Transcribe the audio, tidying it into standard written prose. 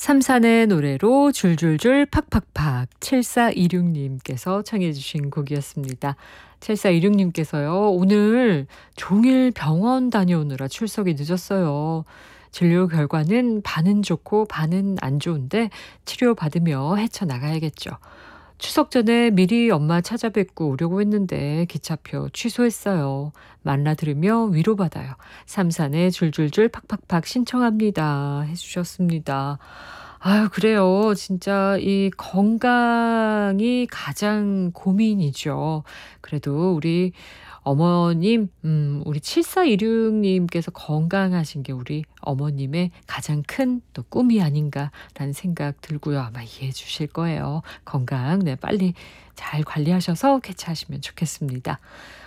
삼산의 노래로 줄줄줄 팍팍팍 7426님께서 청해 주신 곡이었습니다. 7426님께서요. 오늘 종일 병원 다녀오느라 출석이 늦었어요. 진료 결과는 반은 좋고 반은 안 좋은데 치료받으며 헤쳐나가야겠죠. 추석 전에 미리 엄마 찾아뵙고 오려고 했는데 기차표 취소했어요. 만나 들으며 위로받아요. 삼산의 줄줄줄 팍팍팍 신청합니다. 해주셨습니다. 아유, 그래요. 진짜 이 건강이 가장 고민이죠. 그래도 우리 어머님, 우리 7426님께서 건강하신 게 우리 어머님의 가장 큰 또 꿈이 아닌가라는 생각 들고요. 아마 이해해 주실 거예요. 건강, 네, 빨리 잘 관리하셔서 쾌차하시면 좋겠습니다.